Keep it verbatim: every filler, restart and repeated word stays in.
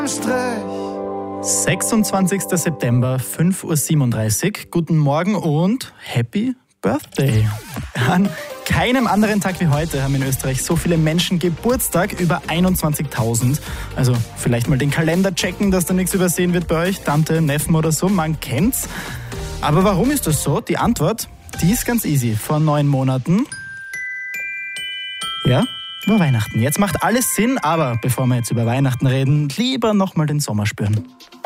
sechsundzwanzigster September, fünf Uhr siebenunddreißig. Guten Morgen und Happy Birthday. An keinem anderen Tag wie heute haben in Österreich so viele Menschen Geburtstag, über einundzwanzigtausend. Also vielleicht mal den Kalender checken, dass da nichts übersehen wird bei euch, Tante, Neffen oder so, man kennt's. Aber warum ist das so? Die Antwort, die ist ganz easy. Vor neun Monaten, ja, über Weihnachten. Jetzt macht alles Sinn, aber bevor wir jetzt über Weihnachten reden, lieber nochmal den Sommer spüren.